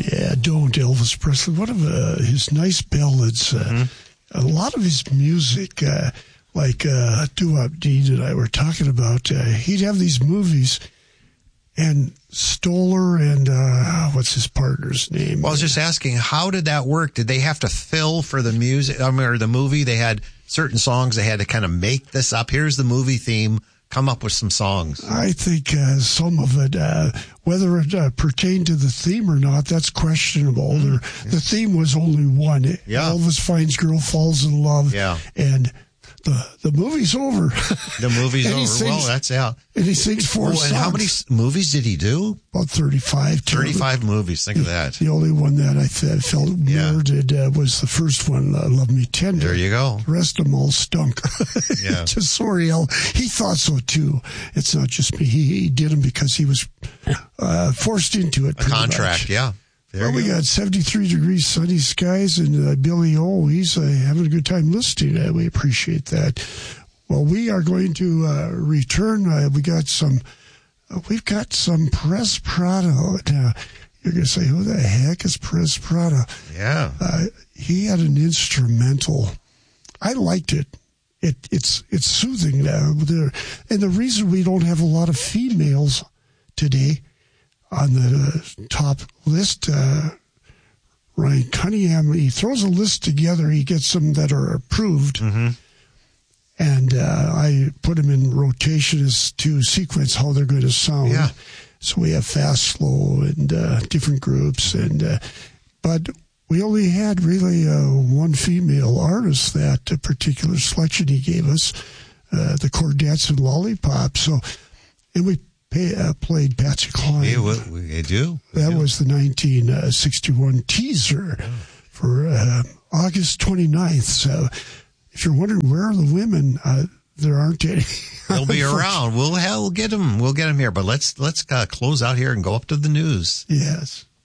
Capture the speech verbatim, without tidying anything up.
Yeah, don't, Elvis Presley. One of uh, his nice ballads. Uh, mm-hmm. A lot of his music, uh, like uh, Doo-Wop Dean and I were talking about, uh, he'd have these movies, and Stoller and uh, what's his partner's name? Well, I was just asking, how did that work? Did they have to fill for the music, I mean, or the movie? They had certain songs they had to kind of make this up. Here's the movie theme. Come up with some songs. I think uh, some of it, uh, whether it uh, pertained to the theme or not, that's questionable. Mm, there, the theme was only one. Yeah. Elvis finds girl, falls in love. Yeah. And the the movie's over. The movie's over. Sings, well, that's out. And he sings four oh, songs. And how many movies did he do? About thirty-five. thirty-five movies. Think of that. The only one that I th- felt yeah. merited uh, was the first one, uh, Love Me Tender. There you go. The rest of them all stunk. Yeah. Just sorry, El. He thought so too. It's not just me. He, he did them because he was uh, forced into it. A contract, much. yeah. There well, we go. got seventy-three degrees sunny skies, and uh, Billy O, he's uh, having a good time listening. Uh, we appreciate that. Well, we are going to uh, return. Uh, we got some, uh, we've got some Perez Prado. Now, you're going to say, who the heck is Perez Prado? Yeah. Uh, he had an instrumental. I liked it. It it's it's soothing now. And the reason we don't have a lot of females today on the top list, uh, Ryan Cunningham, he throws a list together. He gets some that are approved. Mm-hmm. And uh, I put them in rotation as to sequence how they're going to sound. Yeah. So we have fast, slow, and uh, different groups. And uh, but we only had really uh, one female artist that a particular selection he gave us, uh, the Cordettes and Lollipop. So, and we pay, uh, played Patsy Cline. Yeah, well, we do. We that do. was the nineteen sixty-one teaser yeah. for uh, August twenty-ninth. So, if you're wondering where are the women, uh, there aren't any. They'll be around. We'll hell get them. We'll get them here. But let's let's uh, close out here and go up to the news. Yes.